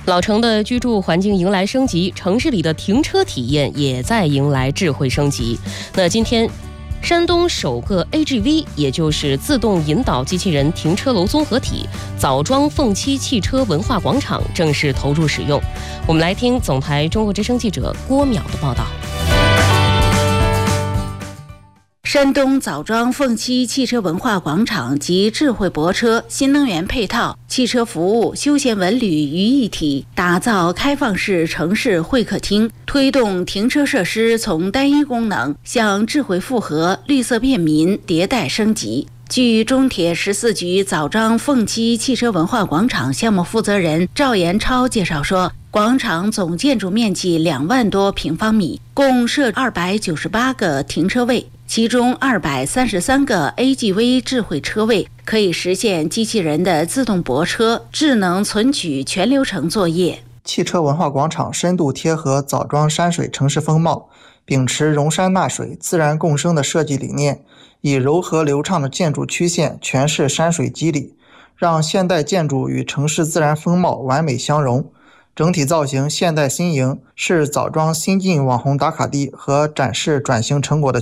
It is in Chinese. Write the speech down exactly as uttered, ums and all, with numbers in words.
老城的居住环境迎来升级，城市里的停车体验也在迎来智慧升级。那今天，山东首个 A G V， 也就是自动引导机器人停车楼综合体枣庄凤栖汽车文化广场正式投入使用。我们来听总台中国之声记者郭淼的报道。 山东枣庄凤栖汽车文化广场集智慧泊车、新能源配套、汽车服务、休闲文旅于一体，打造开放式城市会客厅，推动停车设施从单一功能向智慧复合、绿色便民迭代升级。据中铁十四局枣庄凤栖汽车文化广场项目负责人赵延超介绍说，广场总建筑面积两万多平方米，共设二百九十八个停车位，其中二百三十三个 A G V 智慧车位可以实现机器人的自动泊车、智能存取全流程作业。 汽车文化广场深度贴合枣庄山水城市风貌，秉持容山纳水、自然共生的设计理念，以柔和流畅的建筑曲线诠释山水肌理，让现代建筑与城市自然风貌完美相融。整体造型现代新颖，是枣庄新晋网红打卡地和展示转型成果的